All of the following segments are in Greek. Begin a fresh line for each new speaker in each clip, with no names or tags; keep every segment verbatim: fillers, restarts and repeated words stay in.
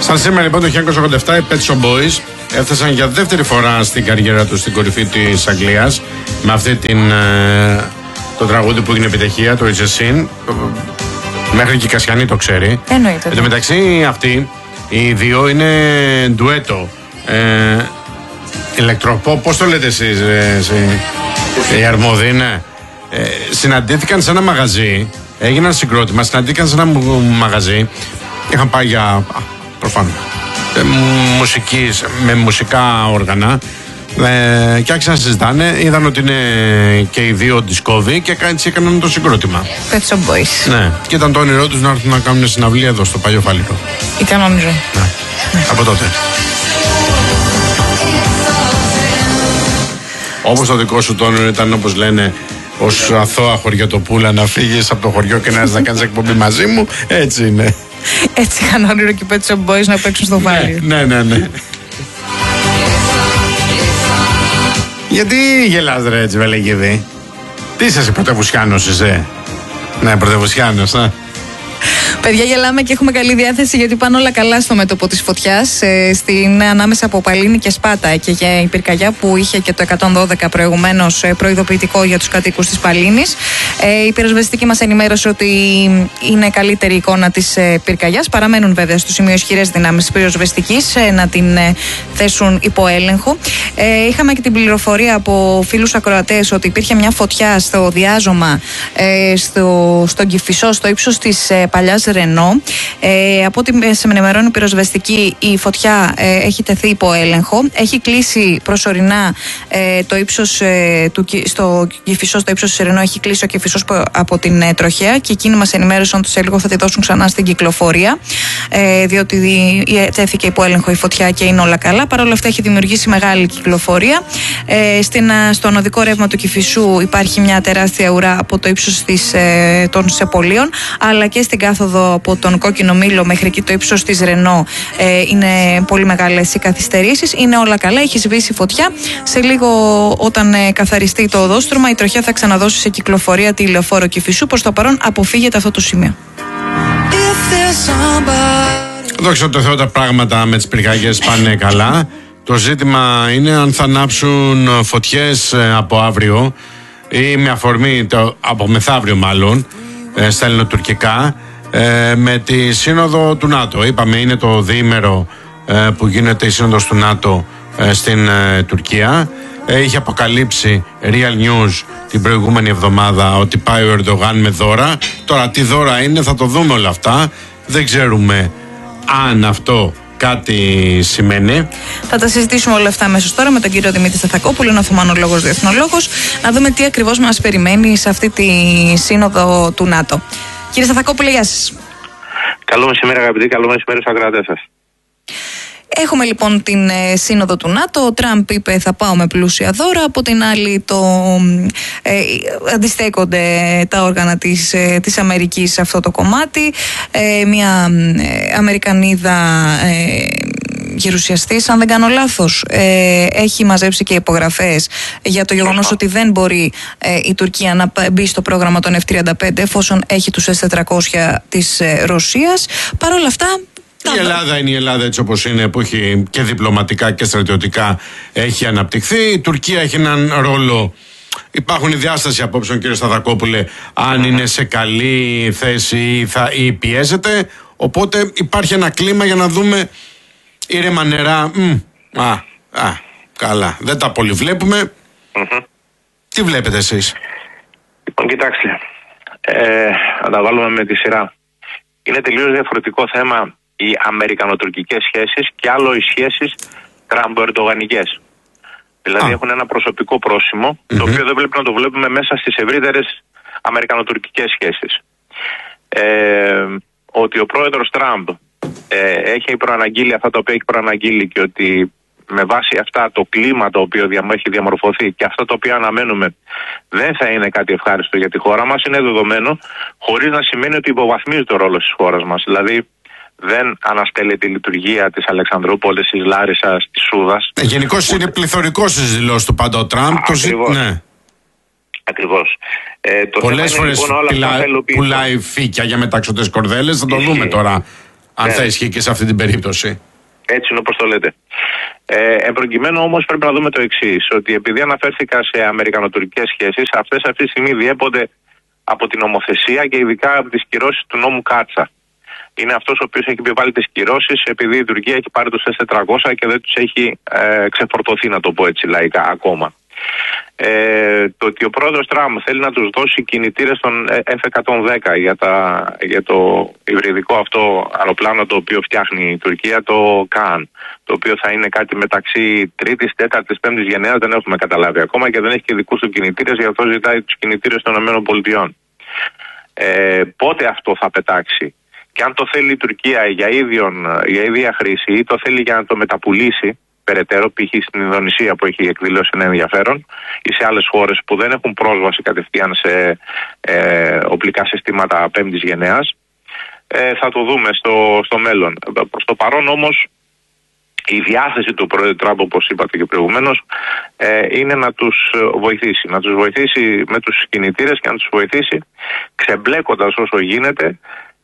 Σαν σήμερα λοιπόν το χίλια εννιακόσια ογδόντα επτά οι Pet Shop Boys έφτασαν για δεύτερη φορά στην καριέρα τους στην κορυφή της Αγγλίας με αυτή την, ε, το τραγούδι που έγινε επιτυχία, το It's a Sin. Μέχρι και η Κασιανή το ξέρει.
Εννοείται.
Εν τω μεταξύ αυτοί οι δύο είναι ντουέτο. Ε, ηλεκτροπό, πώς το λέτε εσείς, ε, οι αρμόδιοι, ναι. Ε, συναντήθηκαν σε ένα μαγαζί, έγιναν συγκρότημα, συναντήθηκαν σε ένα μαγαζί. Είχαν πάει για προφανώς ε, μουσικής, με μουσικά όργανα ε, και άρχισαν να συζητάνε. Είδαν ότι είναι και οι δύο δισκόβοι και έτσι έκαναν το συγκρότημα.
Pet Shop Boys.
Ναι, και ήταν το όνειρό τους να έρθουν να κάνουν συναυλία εδώ στο Παλιό Φάληρο.
Ήταν όνειρο.
Ναι, ναι. Από τότε. Όπως το δικό σου το όνειρο ήταν, όπως λένε, ως αθώα χωριατοπούλα να φύγεις από το χωριό και να έρθεις να κάνεις εκπομπή μαζί μου, έτσι είναι.
Έτσι είχαν όνειρο και οι Pet Shop Boys να παίξουν στο Φάληρο.
Ναι, ναι, ναι. Γιατί γελάς ρε έτσι Βελεγίδη? Τι είσαι εσύ, πρωτευουσιάνος είσαι? Ναι, πρωτευουσιάνος, ναι.
Παιδιά, γελάμε και έχουμε καλή διάθεση γιατί πάνε όλα καλά στο μέτωπο της φωτιάς. Ε, στην, ανάμεσα από Παλίνη και Σπάτα και για η πυρκαγιά που είχε και το εκατόν δώδεκα προηγουμένως ε, προειδοποιητικό για τους κατοίκους της Παλίνης. Ε, η πυροσβεστική μας ενημέρωσε ότι είναι καλύτερη εικόνα της ε, πυρκαγιάς. Παραμένουν βέβαια στο σημείο ισχυρές δυνάμεις της πυροσβεστικής ε, να την ε, θέσουν υπό έλεγχο. Ε, είχαμε και την πληροφορία από φίλους ακροατές ότι υπήρχε μια φωτιά στο διάζωμα ε, στο, στον Κηφισό, στο ύψος της ε, παλιάς Ρενό. Ε, από ό,τι σε ενημερώνει η πυροσβεστική, η φωτιά ε, έχει τεθεί υπό έλεγχο. Έχει κλείσει προσωρινά ε, το ύψος ε, του, στο Κηφισό, στο ύψος της Ρενό, έχει κλείσει ο Κηφισός από την ε, τροχέα και εκείνοι μας ενημέρωσαν ότι σε λίγο θα τη δώσουν ξανά στην κυκλοφορία. Ε, διότι ε, τέθηκε υπό έλεγχο η φωτιά και είναι όλα καλά. Παρ' όλα αυτά έχει δημιουργήσει μεγάλη κυκλοφορία. Ε, στην, στον οδικό ρεύμα του Κηφισού υπάρχει μια τεράστια ουρά από το ύψος της, ε, των Σεπολίων, αλλά και στην κάθοδο από τον Κόκκινο Μήλο μέχρι και το ύψος της Ρενό ε, είναι πολύ μεγάλες οι καθυστερήσεις. Είναι όλα καλά, έχει σβήσει φωτιά. Σε λίγο, όταν ε, καθαριστεί το οδόστρωμα, η τροχιά θα ξαναδώσει σε κυκλοφορία τη λεωφόρο Κηφισού. Προς το παρόν αποφύγεται αυτό το σημείο.
Δόξα τω Θεώ, τα πράγματα με τις πυρκαγιές πάνε καλά. Το ζήτημα είναι αν θα ανάψουν φωτιές από αύριο ή με αφορμή, το, από μεθαύριο μάλλον, ε, στα ελληνοτουρκικά, ε, με τη σύνοδο του ΝΑΤΟ. Είπαμε, είναι το διήμερο ε, που γίνεται η σύνοδος του ΝΑΤΟ ε, στην ε, Τουρκία. Ε, είχε αποκαλύψει Real News την προηγούμενη εβδομάδα ότι πάει ο Ερντογάν με δώρα. Τώρα τι δώρα είναι, θα το δούμε όλα αυτά. Δεν ξέρουμε αν αυτό κάτι σημαίνει.
Θα τα συζητήσουμε όλα αυτά αμέσως τώρα με τον κύριο Δημήτρη Σταθακόπουλο, είναι οθωμανολόγος, διεθνολόγος, να δούμε τι ακριβώς μας περιμένει σε αυτή τη σύνοδο του ΝΑΤΟ. Κύριε Σταθακόπουλε, γεια σας.
Καλό μεσημέρι, αγαπητοί, καλό μεσημέρι στους ακροατές σας.
Έχουμε λοιπόν την ε, σύνοδο του ΝΑΤΟ. Ο Τραμπ είπε θα πάω με πλούσια δώρα. Από την άλλη το, ε, αντιστέκονται τα όργανα της, ε, της Αμερικής σε αυτό το κομμάτι. Ε, μια ε, Αμερικανίδα ε, γερουσιαστής, αν δεν κάνω λάθος, ε, έχει μαζέψει και υπογραφές για το γεγονός ότι δεν μπορεί ε, η Τουρκία να μπει στο πρόγραμμα των εφ τριάντα πέντε εφόσον έχει τους ες τετρακόσια της ε, Ρωσίας. Παρ' όλα αυτά,
η Ελλάδα είναι η Ελλάδα έτσι όπως είναι, που έχει και διπλωματικά και στρατιωτικά έχει αναπτυχθεί. Η Τουρκία έχει έναν ρόλο. Υπάρχουν οι διάσταση απόψεων, κύριε Σταθακόπουλε, αν είναι σε καλή θέση ή, θα, ή πιέζεται. Οπότε υπάρχει ένα κλίμα για να δούμε ήρεμα νερά. Μ, α, α, καλά. Δεν τα πολύ βλέπουμε. Mm-hmm. Τι βλέπετε εσείς?
Λοιπόν, κοιτάξτε. Ε, να τα βάλουμε με τη σειρά. Είναι τελείως διαφορετικό θέμα οι αμερικανοτουρκικές σχέσεις και άλλο οι σχέσεις τραμπο-ερντογανικές. Δηλαδή ah. έχουν ένα προσωπικό πρόσημο, mm-hmm. το οποίο δεν πρέπει να το βλέπουμε μέσα στις ευρύτερες αμερικανοτουρκικές σχέσεις. Ε, ότι ο πρόεδρος Τραμπ ε, έχει προαναγγείλει αυτά τα οποία έχει προαναγγείλει και ότι με βάση αυτά το κλίμα το οποίο έχει διαμορφωθεί και αυτά τα οποία αναμένουμε δεν θα είναι κάτι ευχάριστο για τη χώρα μας, είναι δεδομένο, χωρίς να σημαίνει ότι υποβαθμίζει το ρόλο της χώρας μας. Δηλαδή δεν αναστέλλεται η λειτουργία της Αλεξανδρούπολης, της Λάρισσας, της Σούδας.
Ε, Γενικώς είναι πληθωρικός στις δηλώσεις του πάντα ο Τραμπ.
Ακριβώς.
Ναι.
Ακριβώς. Ε,
Πολλές φορές λοιπόν πουλά, πουλάει φύκια για μεταξωτές κορδέλες, θα το
Ισχύει.
δούμε τώρα αν
ναι.
θα ισχύει και σε αυτή την περίπτωση.
Έτσι είναι όπως το λέτε. Ε, εν προκειμένου όμως πρέπει να δούμε το εξής, ότι επειδή αναφέρθηκα σε αμερικανοτουρκικές σχέσεις, αυτές αυτή τη στιγμή διέπονται από την νομοθεσία και ειδικά από τις κυρώσεις του νόμου Κάτσα. Είναι αυτός ο οποίος έχει επιβάλει τις κυρώσεις επειδή η Τουρκία έχει πάρει τους ες τετρακόσια και δεν τους έχει ε, ξεφορτωθεί, να το πω έτσι λαϊκά, ακόμα. Ε, το ότι ο πρόεδρος Τραμπ θέλει να τους δώσει κινητήρες των εφ εκατόν δέκα για, τα, για το υβριδικό αυτό αεροπλάνο το οποίο φτιάχνει η Τουρκία, το Καν, το οποίο θα είναι κάτι μεταξύ τρίτης, τέταρτης, πέμπτης γενναίας, δεν έχουμε καταλάβει ακόμα και δεν έχει και δικούς του κινητήρες, γι' αυτό ζητάει τους κινητήρες των ΗΠΑ. Ε, πότε αυτό θα πετάξει και αν το θέλει η Τουρκία για, ίδιον, για ίδια χρήση ή το θέλει για να το μεταπουλήσει περαιτέρω, π.χ. στην Ινδονησία που έχει εκδηλώσει ένα ενδιαφέρον ή σε άλλες χώρες που δεν έχουν πρόσβαση κατευθείαν σε ε, οπλικά συστήματα πέμπτης γενναίας, ε, θα το δούμε στο, στο μέλλον. Προς το παρόν όμως η διάθεση του πρόεδρου Τραμπ, όπως είπατε και προηγουμένως, ε, είναι να τους βοηθήσει. Να τους βοηθήσει με τους κινητήρες και να τους βοηθήσει ξεμπλέκοντας όσο γίνεται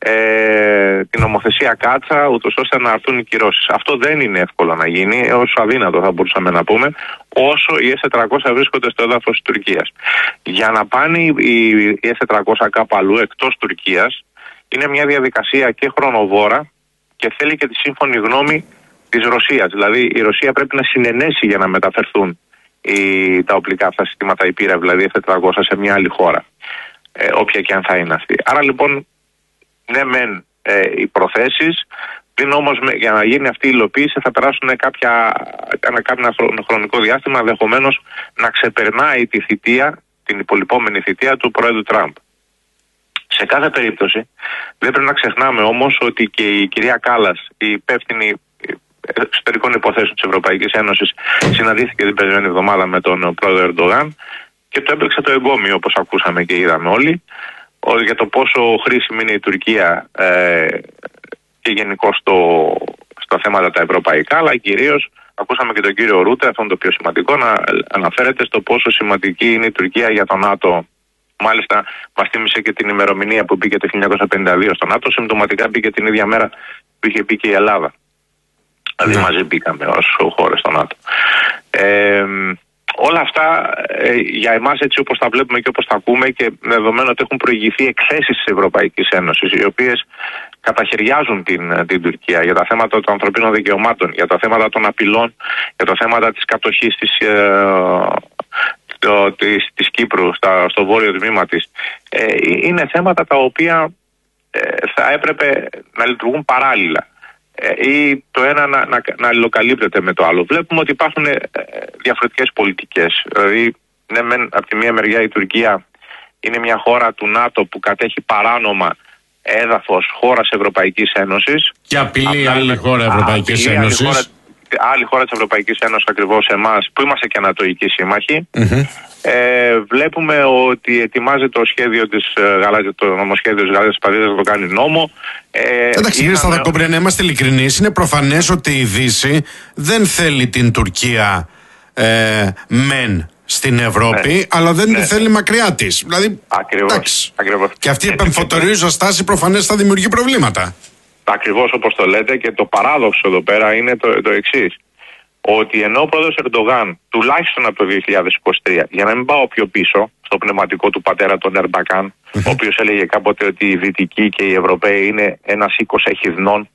Ε, την νομοθεσία Κάτσα, ούτως ώστε να έρθουν οι κυρώσεις. Αυτό δεν είναι εύκολο να γίνει, όσο αδύνατο θα μπορούσαμε να πούμε, όσο οι ες τετρακόσια βρίσκονται στο έδαφος της Τουρκίας. Για να πάνε οι ες τετρακόσια κάπου αλλού εκτός Τουρκίας, είναι μια διαδικασία και χρονοβόρα και θέλει και τη σύμφωνη γνώμη της Ρωσίας. Δηλαδή η Ρωσία πρέπει να συνενέσει για να μεταφερθούν οι, τα οπλικά αυτά συστήματα, η πύρα, δηλαδή ες τετρακόσια, σε μια άλλη χώρα, ε, όποια και αν θα είναι αυτή. Άρα λοιπόν, ναι μεν ε, οι προθέσεις, πριν όμως για να γίνει αυτή η υλοποίηση θα περάσουν κάποια, ένα, κάποιο χρονικό διάστημα, ενδεχομένως να ξεπερνάει τη θητεία, την υπολοιπόμενη θητεία του πρόεδρου Τραμπ. Σε κάθε περίπτωση δεν πρέπει να ξεχνάμε όμως ότι και η κυρία Κάλλας, η υπεύθυνη εξωτερικών υποθέσεων της Ευρωπαϊκής Ένωσης, συναντήθηκε την περασμένη εβδομάδα με τον πρόεδρο Ερντογάν και το έπαιξε το εγκόμιο, όπως ακούσαμε και είδαμε όλοι, για το πόσο χρήσιμη είναι η Τουρκία ε, και γενικώς στο, στα θέματα τα ευρωπαϊκά, αλλά κυρίως ακούσαμε και τον κύριο Ρούτε, αυτό είναι το πιο σημαντικό, να αναφέρεται στο πόσο σημαντική είναι η Τουρκία για το ΝΑΤΟ. Μάλιστα μας θύμισε και την ημερομηνία που μπήκε το χίλια εννιακόσια πενήντα δύο στο ΝΑΤΟ, συμπτωματικά μπήκε την ίδια μέρα που είχε μπει και η Ελλάδα. Δηλαδή μαζί μπήκαμε ως χώρες στο ΝΑΤΟ. Ε, Όλα αυτά ε, για εμάς, έτσι όπως τα βλέπουμε και όπως τα ακούμε, και δεδομένου ότι έχουν προηγηθεί εκθέσεις της Ευρωπαϊκής Ένωσης, οι οποίες καταχαιριάζουν την, την Τουρκία για τα θέματα των ανθρωπίνων δικαιωμάτων, για τα θέματα των απειλών, για τα θέματα της κατοχής της, ε, το, της, της Κύπρου στα, στο βόρειο τμήμα της. Ε, είναι θέματα τα οποία ε, θα έπρεπε να λειτουργούν παράλληλα ή το ένα να, να, να αλληλοκαλύπτεται με το άλλο. Βλέπουμε ότι υπάρχουν ε, διαφορετικές πολιτικές. Δηλαδή, ναι, μεν, από τη μία μεριά η Τουρκία είναι μια χώρα του ΝΑΤΟ που κατέχει παράνομα έδαφος χώρας Ευρωπαϊκής Ένωσης. Και απειλεί άλλη χώρα Ευρωπαϊκής Ένωσης. Άλλη χώρα, άλλη χώρα της Ευρωπαϊκής Ένωσης, ακριβώς εμάς, που είμαστε και ανατοικοί σύμμαχοι. Mm-hmm. Ε, βλέπουμε ότι ετοιμάζει το σχέδιο της Γαλάζιας, το νομοσχέδιο της Γαλάζιας Παδίδας να το κάνει νόμο. Ε, Εντάξει, κύριε Σταδακόπουλε, να είμαστε ειλικρινείς, είναι προφανές ότι η Δύση δεν θέλει την Τουρκία ε, μεν στην Ευρώπη, ναι, αλλά δεν ναι, τη θέλει μακριά της. Δηλαδή, ακριβώς, ακριβώς. Και αυτή η επεμφωτορίζουσα στάση προφανές θα δημιουργεί προβλήματα. Ακριβώς όπως το λέτε, και το παράδοξο εδώ πέρα είναι το, το εξής. Ότι ενώ ο πρόεδρος Ερντογάν, τουλάχιστον από το δύο χιλιάδες είκοσι τρία, για να μην πάω πιο πίσω, στο πνευματικό του πατέρα τον Ερμπακάν, mm-hmm. ο οποίος έλεγε κάποτε ότι οι Δυτικοί και οι Ευρωπαίοι είναι ένας οίκος εχιδνών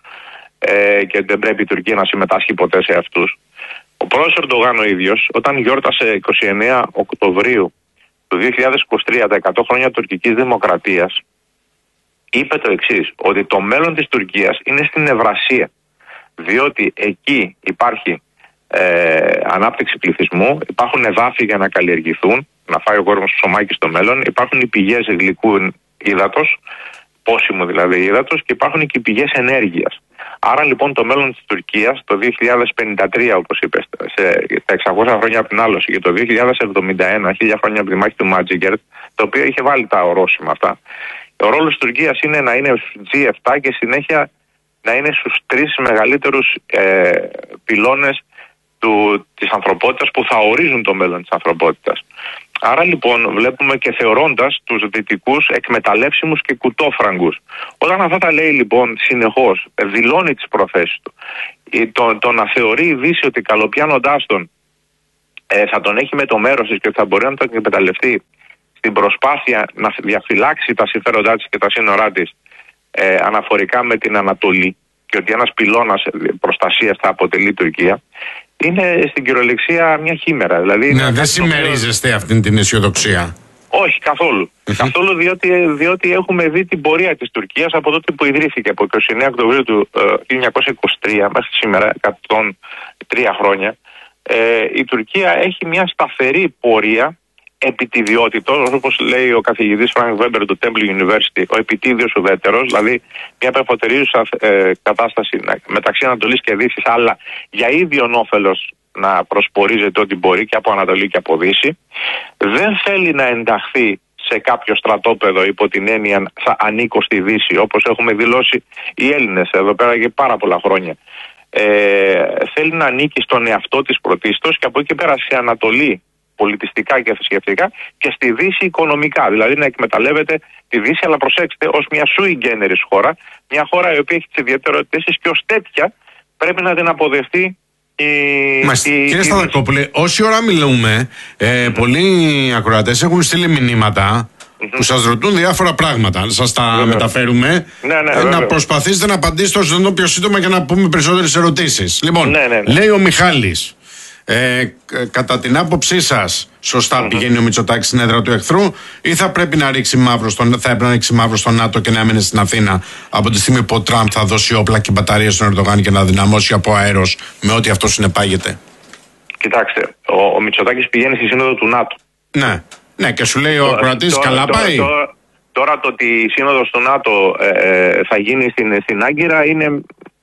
ε, και δεν πρέπει η Τουρκία να συμμετάσχει ποτέ σε αυτούς. Ο πρόεδρος Ερντογάν ο ίδιος, όταν γιόρτασε εικοστή ενάτη Οκτωβρίου του δύο χιλιάδες είκοσι τρία τα εκατό χρόνια τουρκικής δημοκρατίας, είπε το εξής, ότι το μέλλον της Τουρκίας είναι στην Ευρασία. Διότι εκεί υπάρχει ε, ανάπτυξη πληθυσμού, υπάρχουν εδάφη για να καλλιεργηθούν, να φάει ο κόσμος ψωμάκι στο μέλλον, υπάρχουν οι πηγές γλυκού ύδατος, πόσιμου δηλαδή ύδατος, και υπάρχουν και οι πηγές ενέργειας. Άρα λοιπόν το μέλλον της Τουρκίας το δύο χιλιάδες πενήντα τρία, όπως είπες, σε τα εξακόσια χρόνια από την άλωση, και το δύο χιλιάδες εβδομήντα ένα, χίλια χρόνια από τη μάχη του Μάτζιγκερτ, το οποίο είχε βάλει τα ορόσημα αυτά. Ο ρόλος της Τουρκίας είναι να είναι τζι επτά και συνέχεια να είναι στους τρεις μεγαλύτερους ε, πυλώνες του, της ανθρωπότητας που θα ορίζουν το μέλλον της ανθρωπότητας. Άρα λοιπόν βλέπουμε και θεωρώντας τους δυτικούς εκμεταλλεύσιμους και κουτόφραγκους. Όταν αυτά τα λέει λοιπόν συνεχώς, δηλώνει τις προθέσεις του, το, το να θεωρεί η Δύση ότι καλοπιάνοντάς τον ε, θα τον έχει με το μέρος της και θα μπορεί να τον εκμεταλλευτεί στην προσπάθεια να διαφυλάξει τα συμφέροντά της και τα σύνορά της ε, αναφορικά με την Ανατολή, και ότι ένας πυλώνας προστασίας θα αποτελεί η Τουρκία, είναι στην κυριολεξία μια χήμερα. Δηλαδή,
ναι, δεν συμμερίζεστε αυτή την αισιοδοξία.
Όχι, καθόλου. Καθόλου, διότι, διότι έχουμε δει την πορεία της Τουρκίας από τότε που ιδρύθηκε, από εικοστή ενάτη Οκτωβρίου του ε, χίλια εννιακόσια είκοσι τρία μέχρι σήμερα, εκατόν τρία χρόνια. Ε, η Τουρκία έχει μια σταθερή πορεία επιτιδιότητος, όπως λέει ο καθηγητής Φρανκ Βέμπερ του Temple University, ο επιτίδιος ουδέτερος, δηλαδή μια πεφωτερίζουσα ε, κατάσταση μεταξύ Ανατολής και Δύσης, αλλά για ίδιον όφελος να προσπορίζεται ό,τι μπορεί και από Ανατολή και από Δύση. Δεν θέλει να ενταχθεί σε κάποιο στρατόπεδο υπό την έννοια θα ανήκω στη Δύση, όπως έχουμε δηλώσει οι Έλληνες εδώ πέρα για πάρα πολλά χρόνια. Ε, θέλει να ανήκει στον εαυτό της πρωτίστως και από εκεί πέρα σε Ανατολή πολιτιστικά και θρησκευτικά και στη Δύση οικονομικά. Δηλαδή να εκμεταλλεύεται τη Δύση, αλλά προσέξτε, ως μια sui generis χώρα, μια χώρα η οποία έχει τις ιδιαιτερότητες της και ως τέτοια πρέπει να την αποδεχτεί η.
Μάλιστα. Κύριε Σταδακόπουλε, όση ώρα μιλούμε, ε, mm-hmm. πολλοί ακροατές έχουν στείλει μηνύματα mm-hmm. που σας ρωτούν διάφορα πράγματα. Σας τα βέβαια. μεταφέρουμε.
Ναι, ναι,
ε, να προσπαθήσετε να απαντήσετε όσο το πιο σύντομα για να πούμε περισσότερες ερωτήσεις. Λοιπόν, ναι, ναι, ναι. λέει ο Μιχάλης. Ε, κατά την άποψή σας, σωστά mm-hmm. πηγαίνει ο Μητσοτάκης στην έδρα του εχθρού, ή θα πρέπει να ρίξει μαύρο στον, θα έπρεπε να ρίξει μαύρο στο ΝΑΤΟ και να έμενε στην Αθήνα από τη στιγμή που ο Τραμπ θα δώσει όπλα και μπαταρίες στον Ερντογάν και να δυναμώσει από αέρος με ό,τι αυτό συνεπάγεται?
Κοιτάξτε, ο, ο Μητσοτάκης πηγαίνει στη σύνοδο του ΝΑΤΟ.
Ναι, ναι, και σου λέει ο ακροατής καλά
τώρα,
πάει.
Τώρα, τώρα το ότι η σύνοδος του ΝΑΤΟ ε, θα γίνει στην, στην Άγκυρα είναι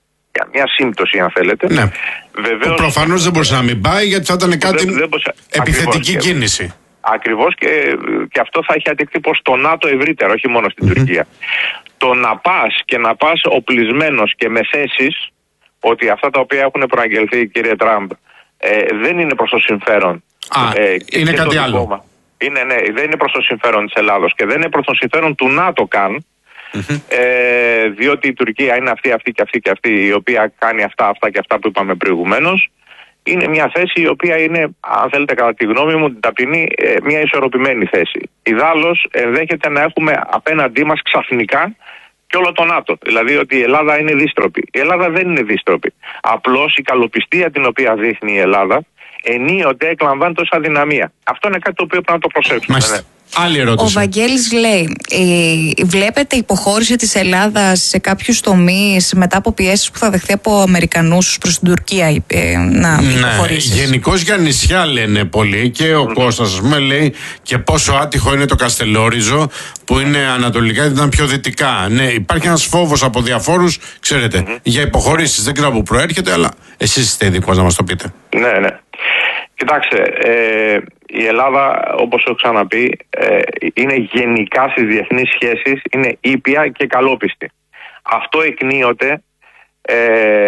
μια σύμπτωση, αν θέλετε.
Ναι.
Βεβαίως,
προφανώς δεν μπορούσε να μην πάει, γιατί θα ήταν κάτι δεν, δεν μπορούσε, επιθετική ακριβώς, κίνηση.
Ακριβώς, και, και αυτό θα έχει αντίκτυπο στο ΝΑΤΟ ευρύτερα, όχι μόνο στην mm-hmm. Τουρκία. Το να πας και να πας οπλισμένος και με θέσεις ότι αυτά τα οποία έχουν προαγγελθεί, κύριε Τραμπ, ε, δεν είναι προς το συμφέρον.
Α, ε, είναι κάτι άλλο.
Κόμμα. Είναι, ναι, δεν είναι προς το συμφέρον της Ελλάδος και δεν είναι προς το συμφέρον του ΝΑΤΟ καν. Mm-hmm. Ε, διότι η Τουρκία είναι αυτή, αυτή και αυτή και αυτή, η οποία κάνει αυτά, αυτά και αυτά που είπαμε προηγουμένως. Είναι μια θέση η οποία είναι, αν θέλετε κατά τη γνώμη μου, την ταπεινή, ε, μια ισορροπημένη θέση. Ιδάλλως ενδέχεται να έχουμε απέναντί μας ξαφνικά και όλο το ΝΑΤΟ. Δηλαδή ότι η Ελλάδα είναι δίστροπη. Η Ελλάδα δεν είναι δίστροπη. Απλώς η καλοπιστία την οποία δείχνει η Ελλάδα ενίοτε εκλαμβάνεται ως αδυναμία. Αυτό είναι κάτι το οποίο πρέπει να το προσέξουμε. Ναι.
Άλλη ερώτηση.
Ο Βαγγέλης λέει, ε, βλέπετε υποχώρηση της Ελλάδας σε κάποιους τομείς μετά από πιέσεις που θα δεχθεί από Αμερικανούς προς την Τουρκία ε, να
ναι,
υποχωρήσει?
Γενικώς για νησιά λένε πολλοί, και ο mm. Κώστας ας πούμε λέει και πόσο άτυχο είναι το Καστελόριζο που είναι ανατολικά και ήταν πιο δυτικά. Ναι, υπάρχει ένας φόβος από διαφόρους, ξέρετε, mm-hmm. για υποχωρήσεις. Δεν ξέρω από πού προέρχεται, αλλά εσείς είστε ειδικός να μας το πείτε.
Ναι, ναι. Κοιτάξτε, ε, η Ελλάδα, όπως έχω ξαναπεί, ε, είναι γενικά στις διεθνείς σχέσεις, είναι ήπια και καλόπιστη. Αυτό εκνίωται, ε,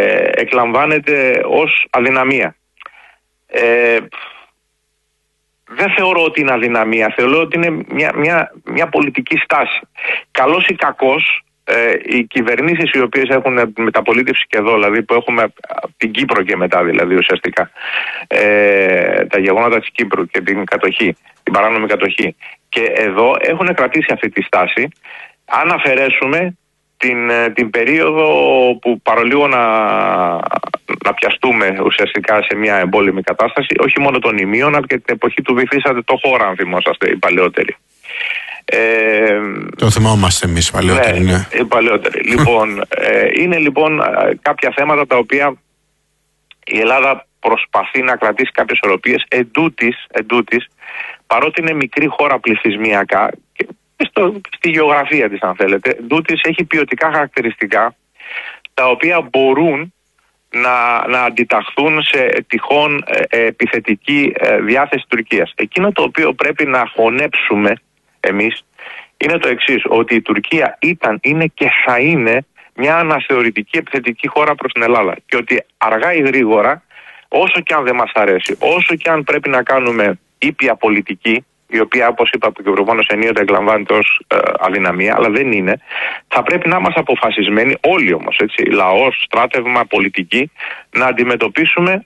εκλαμβάνεται ως αδυναμία. Ε, δεν θεωρώ ότι είναι αδυναμία, θεωρώ ότι είναι μια, μια, μια πολιτική στάση. Καλός ή κακός, Ε, οι κυβερνήσεις οι οποίες έχουν μεταπολίτευση και εδώ, δηλαδή που έχουμε την Κύπρο και μετά δηλαδή ουσιαστικά, ε, τα γεγονότα της Κύπρου και την κατοχή, την παράνομη κατοχή, και εδώ έχουν κρατήσει αυτή τη στάση. Αν αφαιρέσουμε την, την περίοδο που παρολίγο να, να πιαστούμε ουσιαστικά σε μια εμπόλεμη κατάσταση, όχι μόνο των ημείων, αλλά και την εποχή του βυθίσατε το χώρα, αν θυμόσαστε, οι παλαιότεροι. Ε,
το θυμόμαστε εμείς παλαιότεροι. Ναι,
ναι. Οι παλαιότεροι. Λοιπόν, ε, είναι λοιπόν κάποια θέματα τα οποία η Ελλάδα προσπαθεί να κρατήσει κάποιες ισορροπίες. Εντούτοις, εντούτοις, παρότι είναι μικρή χώρα πληθυσμιακά και στο, στη γεωγραφία της, αν θέλετε, εντούτοις έχει ποιοτικά χαρακτηριστικά τα οποία μπορούν να, να αντιταχθούν σε τυχόν ε, επιθετική ε, διάθεση Τουρκίας. Εκείνο το οποίο πρέπει να χωνέψουμε εμείς είναι το εξής, ότι η Τουρκία ήταν, είναι και θα είναι μια αναθεωρητική επιθετική χώρα προς την Ελλάδα, και ότι αργά ή γρήγορα, όσο και αν δεν μας αρέσει, όσο και αν πρέπει να κάνουμε ήπια πολιτική η οποία, όπως είπα και προηγουμένως, ενίοτε εκλαμβάνεται ως ε, αδυναμία, αλλά δεν είναι, θα πρέπει να είμαστε αποφασισμένοι, όλοι όμως, έτσι, λαός, στράτευμα, πολιτική, να αντιμετωπίσουμε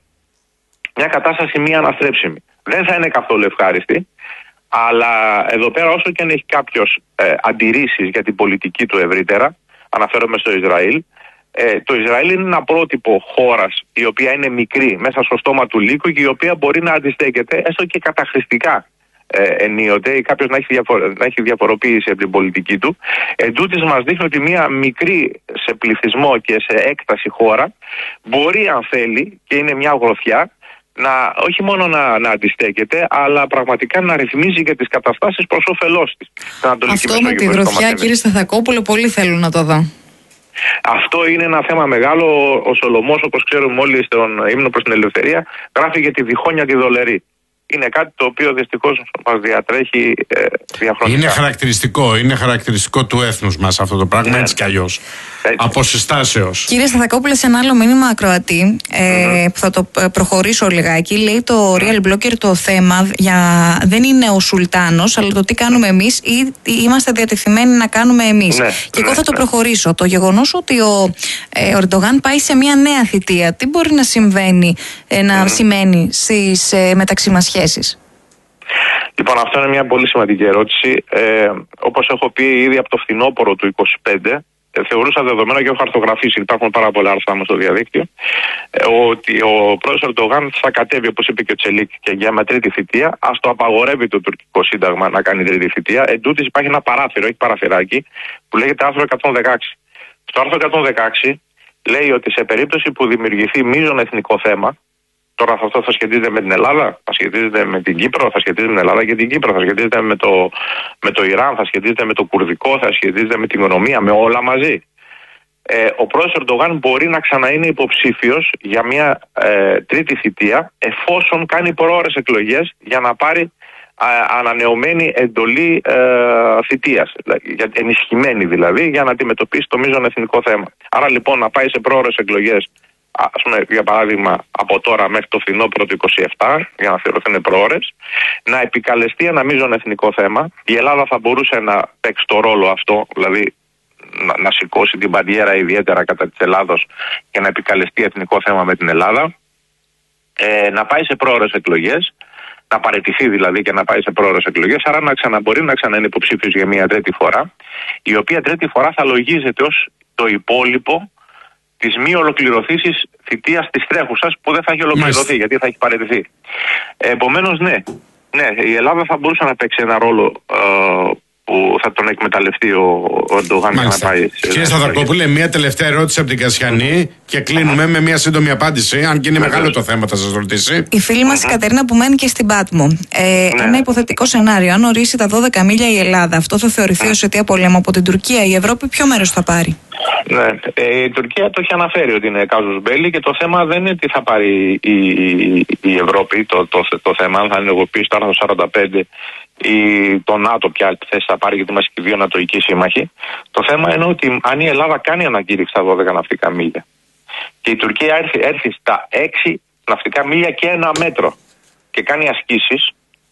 μια κατάσταση μη αναστρέψιμη. Δεν θα είναι καθόλου ευχάριστη, αλλά εδώ πέρα, όσο και αν έχει κάποιος ε, αντιρρήσεις για την πολιτική του ευρύτερα, αναφέρομαι στο Ισραήλ, ε, το Ισραήλ είναι ένα πρότυπο χώρας η οποία είναι μικρή μέσα στο στόμα του λύκου και η οποία μπορεί να αντιστέκεται έστω και καταχρηστικά ε, ενίοτε ή κάποιος να έχει, διαφο- να έχει διαφοροποίηση από την πολιτική του. Εν τούτης μας δείχνει ότι μια μικρή σε πληθυσμό και σε έκταση χώρα μπορεί, αν θέλει, και είναι μια γροθιά, να, όχι μόνο να, να αντιστέκεται, αλλά πραγματικά να ρυθμίζει και τις καταστάσεις προς όφελός της.
Αυτό με τη γροθιά, κύριε Σταθακόπουλο, πολύ θέλουν να το δω.
Αυτό είναι ένα θέμα μεγάλο. Ο Σολομός, όπως ξέρουμε όλοι στον ύμνο προς την ελευθερία, γράφει για τη διχόνια τη δολερή. Είναι κάτι το οποίο δυστυχώς μας διατρέχει ε, διαχρονικά.
Είναι χαρακτηριστικό, είναι χαρακτηριστικό του έθνους μας αυτό το πράγμα, ναι, έτσι κι αλλιώς. Από συστάσεως.
Κύριε Σταθακόπουλε, σε ένα άλλο μήνυμα ακροατή, ε, mm-hmm. θα το προχωρήσω λιγάκι, λέει το Real Blogger το θέμα για, δεν είναι ο Σουλτάνος, αλλά το τι κάνουμε εμείς ή είμαστε διατεθειμένοι να κάνουμε εμείς. Ναι, και εγώ ναι, θα το ναι. προχωρήσω. Το γεγονός ότι ο ε, Ερντογάν πάει σε μια νέα θητεία, τι μπορεί να συμβαίνει, ε, να mm-hmm. σημαίνει στις ε, μεταξύ μας σχέσεις?
Λοιπόν, αυτό είναι μια πολύ σημαντική ερώτηση. Ε, όπως έχω πει ήδη από το φθινόπωρο του είκοσι πέντε, ε, θεωρούσα δεδομένο και έχω χαρτογραφήσει, υπάρχουν πάρα πολλά άρθρα μου στο διαδίκτυο, ε, ότι ο πρόεδρος Ερντογάν θα κατέβει, όπως είπε και ο Τσελίκ, και για με τρίτη θητεία. Ας το απαγορεύει το τουρκικό σύνταγμα να κάνει τρίτη θητεία. Εν τούτης υπάρχει ένα παράθυρο, έχει παραθυράκι, που λέγεται άρθρο εκατόν δεκαέξι. Στο άρθρο εκατόν δεκαέξι λέει ότι σε περίπτωση που δημιουργηθεί μείζον εθνικό θέμα, τώρα αυτό θα σχετίζεται με την Ελλάδα, θα σχετίζεται με την Κύπρο, θα σχετίζεται με την Ελλάδα και την Κύπρο, θα σχετίζεται με το, με το Ιράν, θα σχετίζεται με το κουρδικό, θα σχετίζεται με την οικονομία, με όλα μαζί. Ε, ο πρόεδρος Ερντογάν μπορεί να ξαναείνει υποψήφιος για μια ε, τρίτη θητεία, εφόσον κάνει προώρες εκλογές για να πάρει α, ανανεωμένη εντολή ε, θητείας, ενισχυμένη δηλαδή, για να αντιμετωπίσει το μείζον εθνικό θέμα. Άρα λοιπόν να πάει σε προώρες εκλογές, ας πούμε, για παράδειγμα, από τώρα μέχρι το φθινόπωρο του είκοσι επτά, για να θεωρηθούν προώρες, να επικαλεστεί ένα μείζον εθνικό θέμα. Η Ελλάδα θα μπορούσε να παίξει το ρόλο αυτό, δηλαδή να, να σηκώσει την μπαντιέρα ιδιαίτερα κατά της Ελλάδος και να επικαλεστεί εθνικό θέμα με την Ελλάδα, ε, να πάει σε προώρες εκλογές, να παραιτηθεί δηλαδή και να πάει σε προώρες εκλογές, άρα να ξαναμπορεί να ξαναείνει υποψήφιος για μια τρίτη φορά, η οποία τρίτη φορά θα λογίζεται ως το υπόλοιπο της μη ολοκληρωθήσης θητείας της τρέχουσας, που δεν θα έχει ολοκληρωθεί, Μάλιστα. γιατί θα έχει παραιτηθεί. Επομένως, ναι, ναι, η Ελλάδα θα μπορούσε να παίξει ένα ρόλο ε, που θα τον εκμεταλλευτεί ο, ο Ερντογάν για να πάει.
Κύριε Σταθακόπουλε, μια τελευταία ερώτηση από την Κασιανή και κλείνουμε με μια σύντομη απάντηση. Αν και είναι μεγάλο το θέμα, θα σας ρωτήσει.
Η φίλη μας η Κατερίνα που μένει και στην Πάτμο. Ε, ναι. Ένα υποθετικό σενάριο. Αν ορίσει τα δώδεκα μίλια η Ελλάδα, αυτό θα θεωρηθεί ως αιτία πολέμου από την Τουρκία. Η Ευρώπη ποιο μέρος θα πάρει?
Ναι, ε, η Τουρκία το έχει αναφέρει ότι είναι κάζους μπέλι και το θέμα δεν είναι τι θα πάρει η, η, η Ευρώπη. Το, το, το, το θέμα, αν θα ενεργοποιήσει το άρθρο σαράντα πέντε ή το ΝΑΤΟ, ποια θέση θα πάρει, γιατί είμαστε και δύο νατοικοί σύμμαχοι. Το θέμα είναι ότι αν η Ελλάδα κάνει ανακήρυξη στα δώδεκα ναυτικά μίλια και η Τουρκία έρθει, έρθει στα έξι ναυτικά μίλια και ένα μέτρο και κάνει ασκήσεις,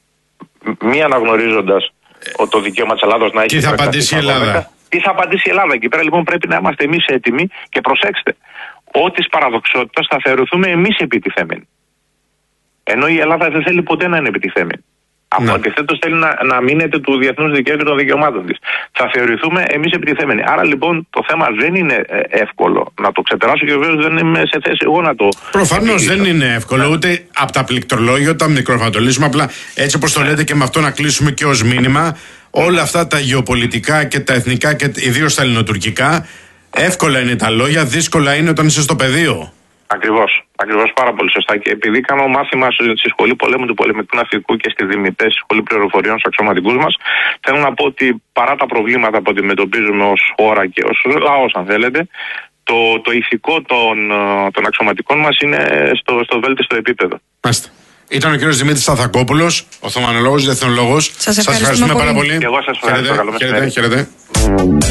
μη αναγνωρίζοντας το δικαίωμα της Ελλάδος να έχει.
Τι θα απαντήσει η Ελλάδα?
Τι θα απαντήσει η Ελλάδα? Εκεί πέρα λοιπόν πρέπει να είμαστε εμείς έτοιμοι και προσέξτε, ότι της παραδοξότητας θα θεωρηθούμε εμείς επιτιθέμενοι. Ενώ η Ελλάδα δεν θέλει ποτέ να είναι επιτιθέμενη. Ναι. Αντιθέτως θέλει να, να μείνεται του διεθνούς δικαίου και των δικαιωμάτων της. Θα θεωρηθούμε εμείς επιτιθέμενοι. Άρα λοιπόν το θέμα δεν είναι εύκολο να το ξεπεράσω και βεβαίως δεν είμαι σε θέση εγώ να το.
Προφανώς δεν είναι εύκολο, ναι. ούτε από τα πληκτρολόγια, τα μικροφατολίσουμε. Απλά έτσι όπως το λέτε και με αυτό να κλείσουμε και ως μήνυμα. Όλα αυτά τα γεωπολιτικά και τα εθνικά και ιδίως τα ελληνοτουρκικά, εύκολα είναι τα λόγια, δύσκολα είναι όταν είσαι στο πεδίο.
Ακριβώς, ακριβώς, πάρα πολύ σωστά. Και επειδή κάνω μάθημα στη Σχολή Πολέμου του Πολεμικού Ναυτικού και στη Δημητέ, στη Σχολή Πληροφοριών στους αξιωματικούς μας, θέλω να πω ότι παρά τα προβλήματα που αντιμετωπίζουμε ως χώρα και ως λαός, αν θέλετε, το, το ηθικό των, των αξιωματικών μας είναι στο, στο βέλτιστο επίπεδο.
Μάλιστα. Ήταν ο κύριος Δημήτρης Σταθακόπουλος, οθωμανολόγος, διεθνολόγος.
Σας ευχαριστούμε, σας ευχαριστούμε πάρα πολύ.
Και εγώ σας ευχαριστώ.
Χαίρετε, χαίρετε.